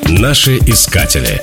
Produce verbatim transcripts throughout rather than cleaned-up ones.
Наши искатели.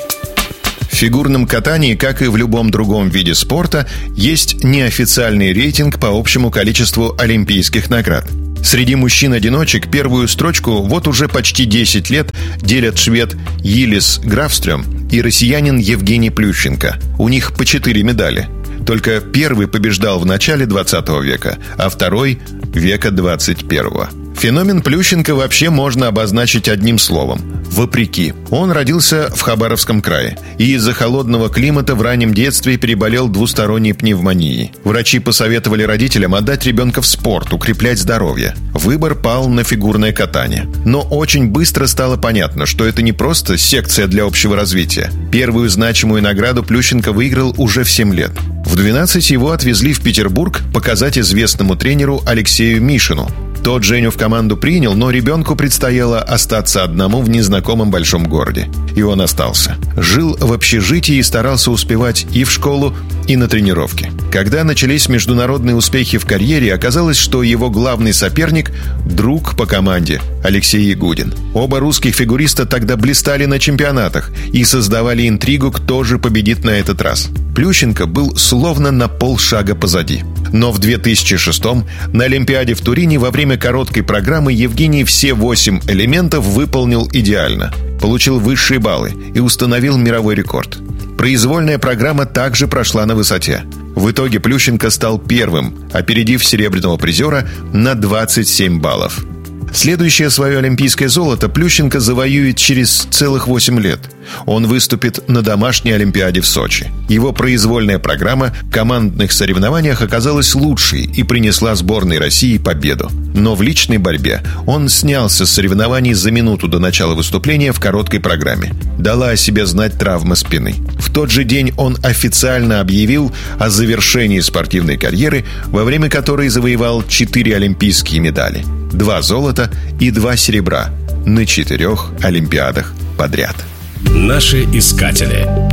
В фигурном катании, как и в любом другом виде спорта, есть неофициальный рейтинг по общему количеству олимпийских наград. Среди мужчин-одиночек первую строчку вот уже почти десять лет делят швед Йилис Графстрём и россиянин Евгений Плющенко. У них по четыре медали. Только первый побеждал в начале двадцатого века, а второй – века двадцать первого. Феномен Плющенко вообще можно обозначить одним словом – вопреки. Он родился в Хабаровском крае и из-за холодного климата в раннем детстве переболел двусторонней пневмонией. Врачи посоветовали родителям отдать ребенка в спорт, укреплять здоровье. Выбор пал на фигурное катание. Но очень быстро стало понятно, что это не просто секция для общего развития. Первую значимую награду Плющенко выиграл уже в семь лет. В двенадцать его отвезли в Петербург показать известному тренеру Алексею Мишину. Тот Женю в команду принял, но ребенку предстояло остаться одному в незнакомом большом городе. И он остался. Жил в общежитии и старался успевать и в школу, и на тренировки. Когда начались международные успехи в карьере, оказалось, что его главный соперник – друг по команде Алексей Ягудин. Оба русских фигуриста тогда блистали на чемпионатах и создавали интригу, кто же победит на этот раз. Плющенко был словно на полшага позади. Но в две тысячи шестом на Олимпиаде в Турине во время короткой программы Евгений все восемь элементов выполнил идеально. Получил высшие баллы и установил мировой рекорд. Произвольная программа также прошла на высоте. В итоге Плющенко стал первым, опередив серебряного призера на двадцать семь баллов. Следующее свое олимпийское золото Плющенко завоюет через целых восемь лет. Он выступит на домашней Олимпиаде в Сочи. Его произвольная программа в командных соревнованиях оказалась лучшей и принесла сборной России победу. Но в личной борьбе он снялся с соревнований за минуту до начала выступления в короткой программе. Дала о себе знать травма спины. В тот же день он официально объявил о завершении спортивной карьеры, во время которой завоевал четыре олимпийские медали. Два золота и два серебра на четырех Олимпиадах подряд. Наши искатели.